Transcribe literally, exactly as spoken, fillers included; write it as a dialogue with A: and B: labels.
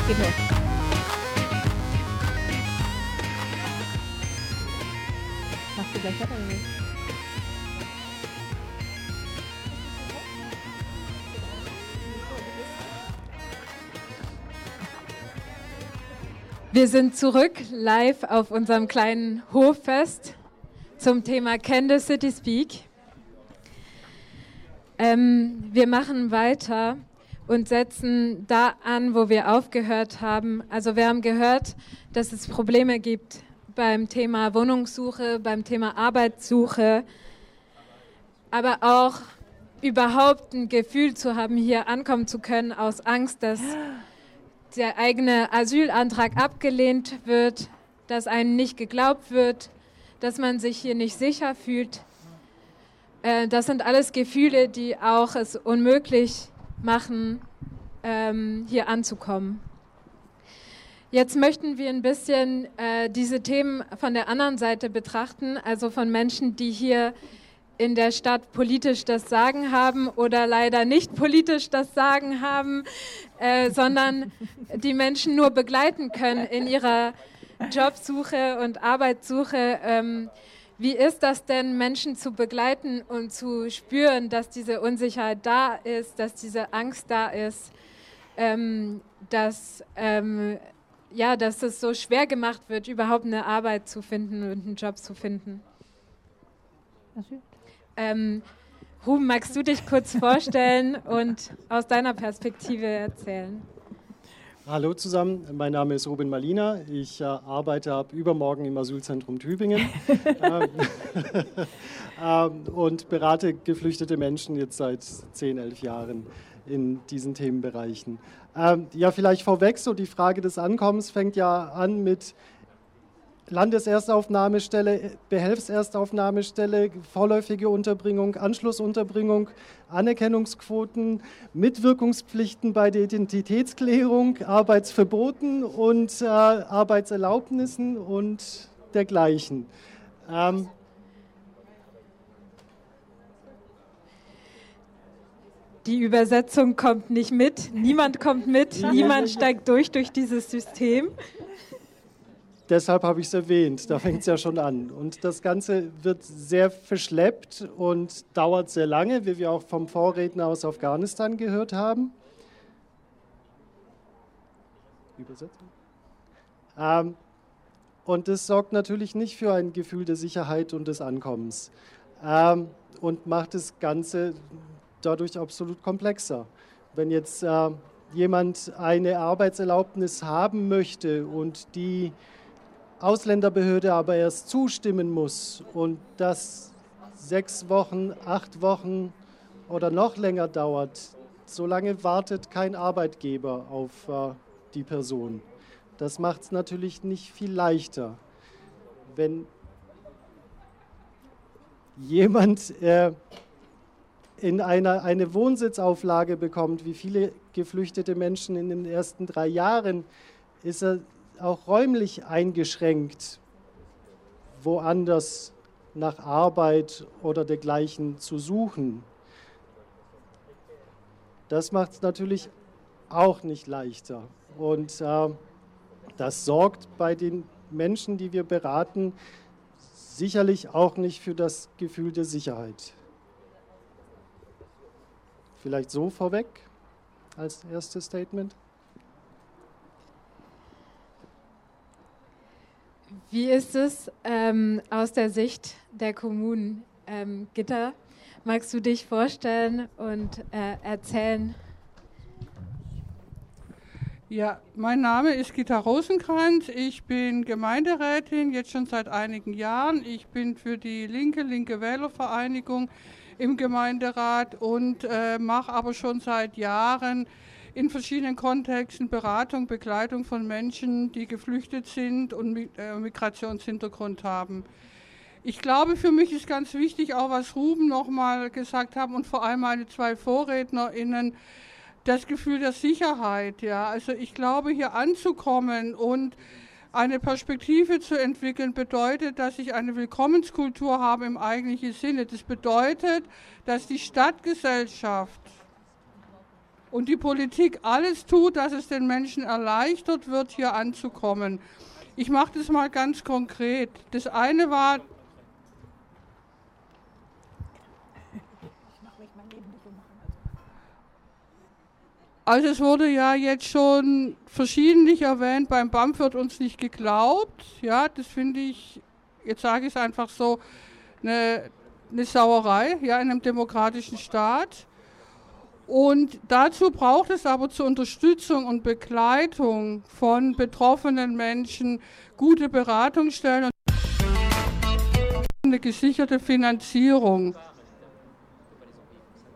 A: Geht los. Machst du gleich weiter oder nicht? Wir sind zurück live auf unserem kleinen Hoffest zum Thema Can the City Speak? Ähm, wir machen weiter und setzen da an, wo wir aufgehört haben. Also wir haben gehört, dass es Probleme gibt beim Thema Wohnungssuche, beim Thema Arbeitssuche, aber auch überhaupt ein Gefühl zu haben, hier ankommen zu können aus Angst, dass der eigene Asylantrag abgelehnt wird, dass einem nicht geglaubt wird, dass man sich hier nicht sicher fühlt. Äh, das sind alles Gefühle, die auch es unmöglich machen, ähm, hier anzukommen. Jetzt möchten wir ein bisschen äh, diese Themen von der anderen Seite betrachten, also von Menschen, die hier in der Stadt politisch das Sagen haben oder leider nicht politisch das Sagen haben, äh, sondern die Menschen nur begleiten können in ihrer Jobsuche und Arbeitssuche. Ähm, wie ist das denn, Menschen zu begleiten und zu spüren, dass diese Unsicherheit da ist, dass diese Angst da ist, ähm, dass, ähm, ja, dass es so schwer gemacht wird, überhaupt eine Arbeit zu finden und einen Job zu finden? Ähm, Ruben, magst du dich kurz vorstellen und aus deiner Perspektive erzählen?
B: Hallo zusammen, mein Name ist Ruben Malina. Ich äh, arbeite ab übermorgen im Asylzentrum Tübingen ähm, ähm, und berate geflüchtete Menschen jetzt seit zehn, elf Jahren in diesen Themenbereichen. Ähm, ja, vielleicht vorweg, so die Frage des Ankommens fängt ja an mit Landeserstaufnahmestelle, Behelfserstaufnahmestelle, vorläufige Unterbringung, Anschlussunterbringung, Anerkennungsquoten, Mitwirkungspflichten bei der Identitätsklärung, Arbeitsverboten und äh, Arbeitserlaubnissen und dergleichen. Ähm,
A: Die Übersetzung kommt nicht mit, niemand kommt mit, niemand steigt durch durch dieses System.
B: Deshalb habe ich es erwähnt, da fängt es ja schon an. Und das Ganze wird sehr verschleppt und dauert sehr lange, wie wir auch vom Vorredner aus Afghanistan gehört haben. Übersetzung. Ähm, und das sorgt natürlich nicht für ein Gefühl der Sicherheit und des Ankommens ähm, und macht das Ganze dadurch absolut komplexer. Wenn jetzt äh, jemand eine Arbeitserlaubnis haben möchte und die Ausländerbehörde aber erst zustimmen muss und das sechs Wochen, acht Wochen oder noch länger dauert, solange wartet kein Arbeitgeber auf äh, die Person. Das macht es natürlich nicht viel leichter. Wenn jemand äh, in einer eine Wohnsitzauflage bekommt, wie viele geflüchtete Menschen in den ersten drei Jahren, ist er auch räumlich eingeschränkt, woanders nach Arbeit oder dergleichen zu suchen. Das macht es natürlich auch nicht leichter. Und äh, das sorgt bei den Menschen, die wir beraten, sicherlich auch nicht für das Gefühl der Sicherheit. Vielleicht so vorweg als erstes Statement.
A: Wie ist es ähm, aus der Sicht der Kommunen? Ähm, Gitta, magst du dich vorstellen und äh, erzählen?
C: Ja, mein Name ist Gitta Rosenkranz. Ich bin Gemeinderätin, jetzt schon seit einigen Jahren. Ich bin für die Linke, Linke Wählervereinigung im Gemeinderat und äh, mache aber schon seit Jahren in verschiedenen Kontexten Beratung, Begleitung von Menschen, die geflüchtet sind und äh, Migrationshintergrund haben. Ich glaube, für mich ist ganz wichtig, auch was Ruben nochmal gesagt hat und vor allem meine zwei VorrednerInnen, das Gefühl der Sicherheit. Ja. Also ich glaube, hier anzukommen und eine Perspektive zu entwickeln, bedeutet, dass ich eine Willkommenskultur habe im eigentlichen Sinne. Das bedeutet, dass die Stadtgesellschaft und die Politik alles tut, dass es den Menschen erleichtert wird, hier anzukommen. Ich mache das mal ganz konkret. Das eine war, also es wurde ja jetzt schon verschiedentlich erwähnt, beim B A M F wird uns nicht geglaubt. Ja, das finde ich, jetzt sage ich es einfach so, eine, eine Sauerei, ja, in einem demokratischen Staat. Und dazu braucht es aber zur Unterstützung und Begleitung von betroffenen Menschen gute Beratungsstellen und eine gesicherte Finanzierung.